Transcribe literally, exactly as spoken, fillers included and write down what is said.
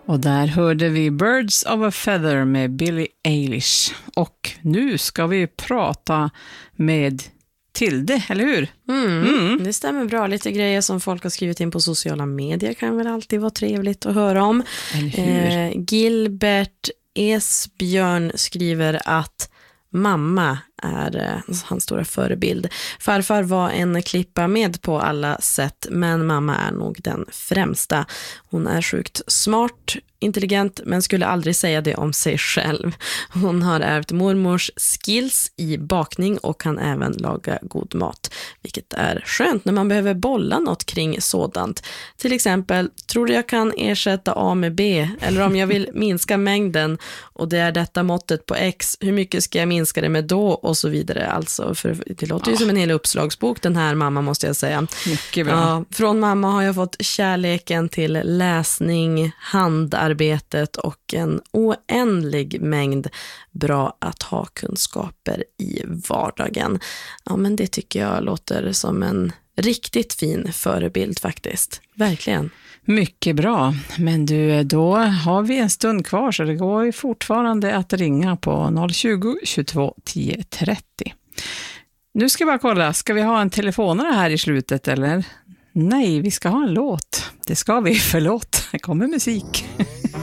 Och där hörde vi Birds of a Feather med Billie Eilish. Och nu ska vi prata med Tilde, eller hur? Mm, mm. Det stämmer bra. Lite grejer som folk har skrivit in på sociala medier kan väl alltid vara trevligt att höra om. Eh, Gilbert Esbjörn skriver att mamma är hans stora förebild. Farfar var en klippa med på alla sätt, men mamma är nog den främsta. Hon är sjukt smart, intelligent, men skulle aldrig säga det om sig själv. Hon har ärvt mormors skills i bakning och kan även laga god mat, vilket är skönt när man behöver bolla något kring sådant. Till exempel, tror du jag kan ersätta A med B? Eller om jag vill minska mängden och det är detta måttet på X, hur mycket ska jag minska det med då? Och så vidare. Alltså, för det låter ju ja. som en hel uppslagsbok, den här mamma, måste jag säga. Mycket bra. Ja, från mamma har jag fått kärleken till läsning, handarbetet och en oändlig mängd bra att ha kunskaper i vardagen. Ja, men det tycker jag låter som en riktigt fin förebild faktiskt. Verkligen. Mycket bra, men du, då har vi en stund kvar så det går ju fortfarande att ringa på noll tjugo, tjugotvå, tio, trettio. Nu ska vi bara kolla, ska vi ha en telefonare här i slutet eller? Nej, vi ska ha en låt. Det ska vi, förlåt. Det kommer musik.